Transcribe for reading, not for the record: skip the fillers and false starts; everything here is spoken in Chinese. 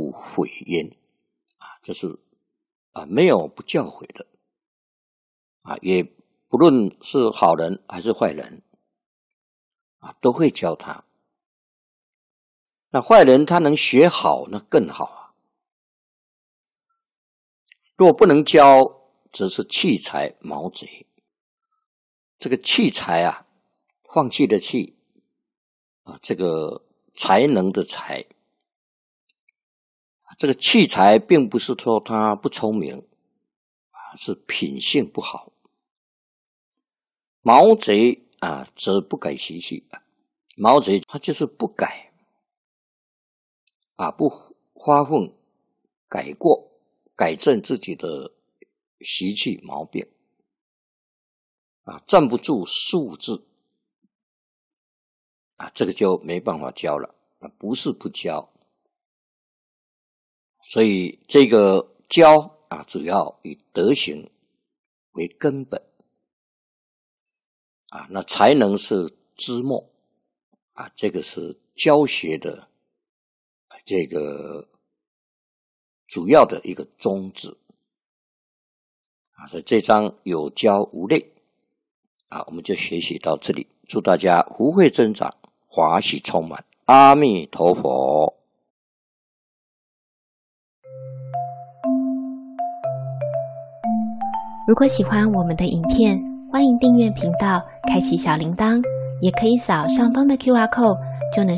无毁焉就是没有不教诲的也不论是好人还是坏人都会教他。那坏人他能学好那更好若不能教，则是弃财毛贼。这个弃财放弃的弃这个才能的才，这个弃财并不是说他不聪明是品性不好。毛贼则不改习气，毛贼他就是不改不发奋改过，改正自己的习气毛病站不住素质这个就没办法教了不是不教。所以这个教主要以德行为根本那才能是枝末这个是教学的这个主要的一个宗旨所以这章有教无类我们就学习到这里。祝大家福慧增长，华喜充满。阿弥陀佛。 如果喜欢我们的影片，欢迎订阅频道，开启小铃铛，也可以扫上方的 QR code，就能